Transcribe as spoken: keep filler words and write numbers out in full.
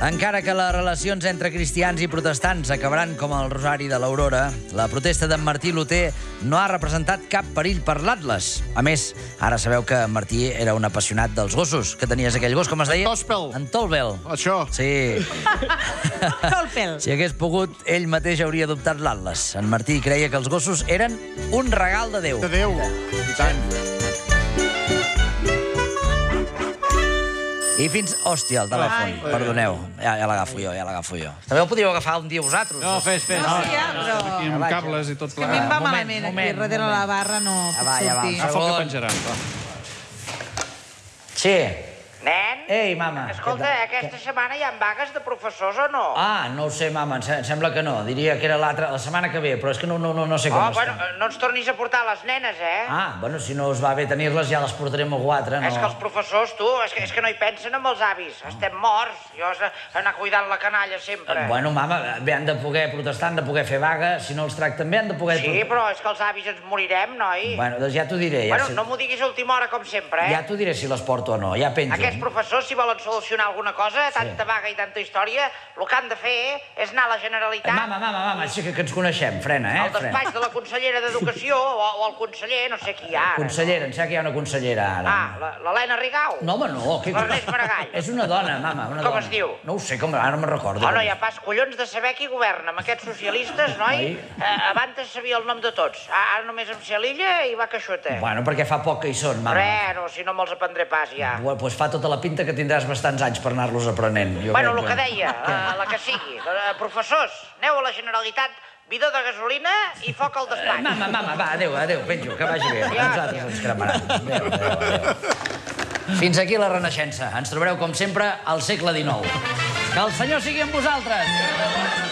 Encara que les relacions entre cristians i protestants acabaran com el Rosari de l'Aurora, la protesta d'en Martí Luter no ha representat cap perill per l'Atles. A més, ara sabeu que en Martí era un apassionat dels gossos. Que tenies aquell gos, com es deia? En Tòspel. En Tolbel. Això. Sí. Tolpel. Si hagués pogut, ell mateix hauria adoptat l'Atles. En Martí creia que els gossos eren un regal de Déu. De Déu. I tant. I fins... Hòstia, el telèfon. Ai. Perdoneu. Ja, ja l'agafo jo, ja l'agafo jo. També el podríeu agafar un dia vosaltres. No, fes, fes. No, sí, ja, però... Aquí amb cables i tot Que a mi em plegat. va moment, malament aquí, moment, darrere moment. la barra no Ja puc va, ja va. sortir. Agafa el que Segon. penjaran, va. Sí. Nen? Ei, mama. Escolta, aquesta setmana hi ha vagues de professors o no? Ah, no ho sé, mama, em se- em sembla que no. Diria que era l'altra, la setmana que ve, però és que no, no, no, no sé com Oh, està. bueno, no ens tornis a portar les nenes, eh? Ah, bueno, si no us va bé tenir-les, ja les portarem a algú altre, no? És que els professors, tu, és que, és que no hi pensen amb els avis. Estem morts. Jo has d'anar cuidant la canalla sempre. Eh, Bueno, mama, bé, han de poder protestar, han de poder fer vaga, si no els tracten bé han de poder... Sí, però és que els avis ens morirem, noi. Bueno, doncs ja t'ho diré. Ja Bueno, sé- no m'ho diguis a última hora, com sempre, eh? Ja t'ho diré si les porto o no, ja penjo. Aquests professors, si volen solucionar alguna cosa, tanta vaga i tanta història, el que han de fer és anar a la Eh, Generalitat, Mama, mama, mama, sí que, que ens coneixem, frena, eh? al Frena. despatx de la consellera d'Educació o, o el conseller, no sé qui hi ha ara. Consellera, em sembla que hi ha una consellera ara. Ah, la- l'Helena Rigau. No, home, no. Que... L'Ernest Maragall. És una dona, mama, una Com dona. es diu? No ho sé, com... ara no me'n recordo. Oh, no hi ha pas collons de saber qui governa. Amb aquests socialistes, noi, Ai. eh, abans sabia el nom de tots. Ah, Ara només em sé l'illa i va queixota. Bueno, perquè fa poc que hi són, mama. Res, no, si no me'ls aprendré pas, ja. Bueno, doncs fa tota la pinta que tindràs bastants anys per anar-los aprenent. Jo Bueno, crec el que deia, la, la que sigui. Eh, Professors, aneu a la Generalitat, bidó de gasolina i foc al Eh, despatx. Mama, mama, va, adéu, adéu, penjo, que vagi bé. Adéu, Nosaltres adéu. ens cremaran. Adéu, adéu, adéu. Fins aquí la Renaixença. Ens trobareu, com sempre, al segle dinou. Que el Senyor sigui amb vosaltres.